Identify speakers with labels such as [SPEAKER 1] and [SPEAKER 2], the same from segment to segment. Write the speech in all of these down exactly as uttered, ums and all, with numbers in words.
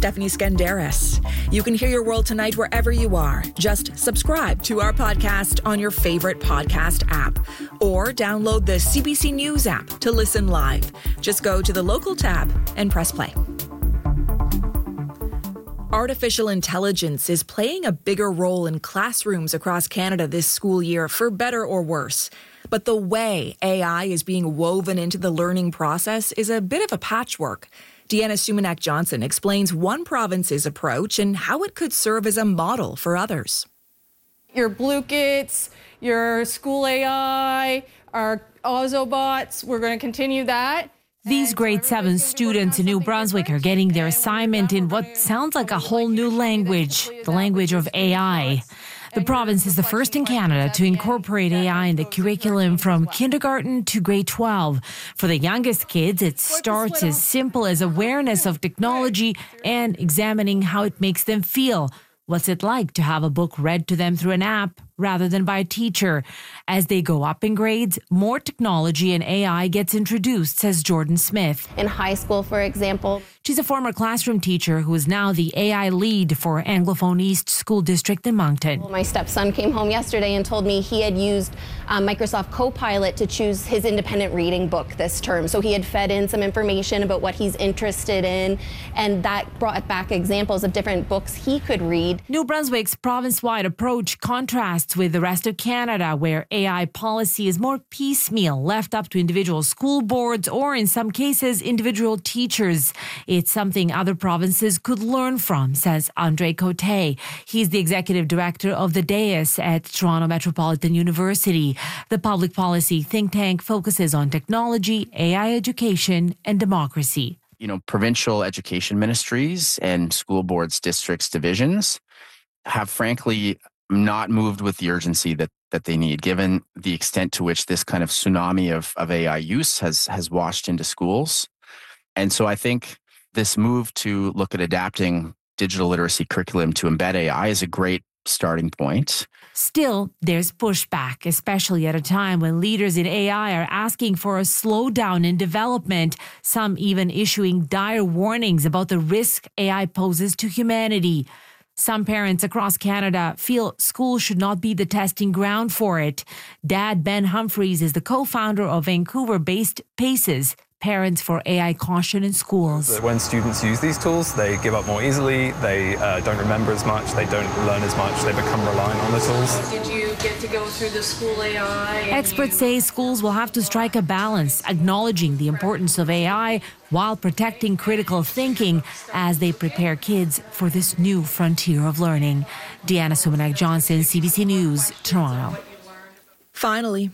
[SPEAKER 1] Stephanie Skandaris. You can hear Your World Tonight wherever you are. Just subscribe to our podcast on your favorite podcast app or download the C B C News app to listen live. Just go to the local tab and press play. Artificial intelligence is playing a bigger role in classrooms across Canada this school year, for better or worse. But the way A I is being woven into the learning process is a bit of a patchwork. Deanna Sumanak-Johnson explains one province's approach and how it could serve as a model for others.
[SPEAKER 2] Your Blue-Kits, your School A I, our Ozobots, we're going to continue that.
[SPEAKER 3] These grade seven students in New Brunswick are getting their assignment in what sounds like a whole new language, the language of A I. The province is the first in Canada to incorporate A I in the curriculum from kindergarten to grade twelve. For the youngest kids, it starts as simple as awareness of technology and examining how it makes them feel. What's it like to have a book read to them through an app rather than by a teacher? As they go up in grades, more technology and A I gets introduced, says Jordan Smith.
[SPEAKER 4] In high school, for example.
[SPEAKER 3] She's a former classroom teacher who is now the A I lead for Anglophone East School District in Moncton.
[SPEAKER 4] My stepson came home yesterday and told me he had used uh, Microsoft Copilot to choose his independent reading book this term. So he had fed in some information about what he's interested in, and that brought back examples of different books he could read.
[SPEAKER 3] New Brunswick's province-wide approach contrasts with the rest of Canada, where A I policy is more piecemeal, left up to individual school boards or, in some cases, individual teachers. It's something other provinces could learn from, says Andre Cote. He's the executive director of the D A I S at Toronto Metropolitan University. The public policy think tank focuses on technology, A I education, and democracy.
[SPEAKER 5] You know, provincial education ministries and school boards, districts, divisions have frankly not moved with the urgency that that they need, given the extent to which this kind of tsunami of, of A I use has has washed into schools. And so I think this move to look at adapting digital literacy curriculum to embed A I is a great starting point.
[SPEAKER 3] Still, there's pushback, especially at a time when leaders in A I are asking for a slowdown in development, some even issuing dire warnings about the risk A I poses to humanity. Some parents across Canada feel schools should not be the testing ground for it. Dad Ben Humphreys is the co-founder of Vancouver-based PACES, Parents for A I Caution in Schools.
[SPEAKER 6] When students use these tools, they give up more easily, they uh, don't remember as much, they don't learn as much, they become reliant on the tools.
[SPEAKER 2] Did you get to go through the School A I?
[SPEAKER 3] Experts you... say schools will have to strike a balance, acknowledging the importance of A I while protecting critical thinking as they prepare kids for this new frontier of learning. Deanna Sumanak-Johnson, C B C News, Toronto.
[SPEAKER 1] Finally.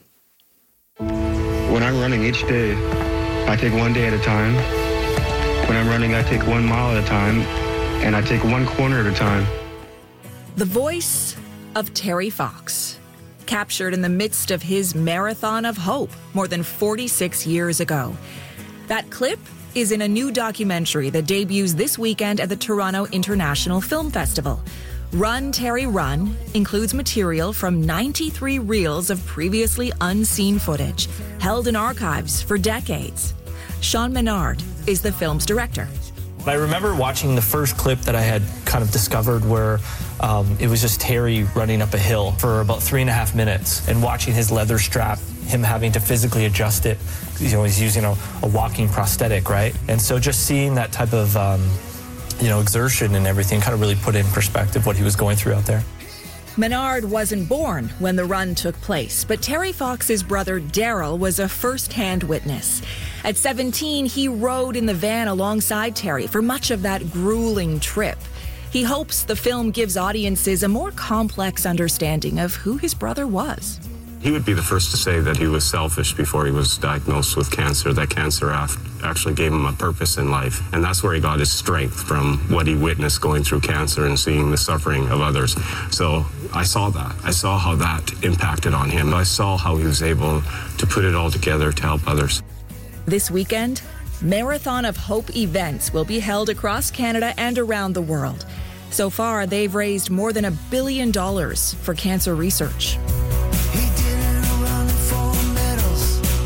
[SPEAKER 7] When I'm running each day, I take one day at a time. When I'm running, I take one mile at a time, and I take one corner at a time.
[SPEAKER 1] The voice of Terry Fox, captured in the midst of his marathon of hope more than forty-six years ago. That clip is in a new documentary that debuts this weekend at the Toronto International Film Festival. Run, Terry, Run includes material from ninety-three reels of previously unseen footage, held in archives for decades. Sean Menard is the film's director.
[SPEAKER 8] I remember watching the first clip that I had kind of discovered where um, it was just Terry running up a hill for about three and a half minutes and watching his leather strap, him having to physically adjust it. You know, he's using a, a walking prosthetic, right? And so just seeing that type of um, you know, exertion and everything kind of really put in perspective what he was going through out there.
[SPEAKER 1] Menard wasn't born when the run took place, but Terry Fox's brother Daryl was a first-hand witness. At seventeen, he rode in the van alongside Terry for much of that grueling trip. He hopes the film gives audiences a more complex understanding of who his brother was.
[SPEAKER 9] He would be the first to say that he was selfish before he was diagnosed with cancer, that cancer actually gave him a purpose in life. And that's where he got his strength, from what he witnessed going through cancer and seeing the suffering of others. So I saw that. I saw how that impacted on him. I saw how he was able to put it all together to help others.
[SPEAKER 1] This weekend, Marathon of Hope events will be held across Canada and around the world. So far, they've raised more than a billion dollars for cancer research.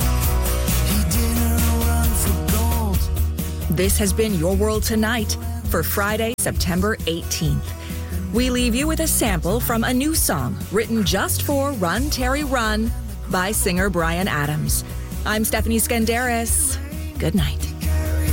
[SPEAKER 1] This has been Your World Tonight for Friday, September eighteenth. We leave you with a sample from a new song written just for Run, Terry, Run by singer Bryan Adams. I'm Stephanie Skandaris. Good night.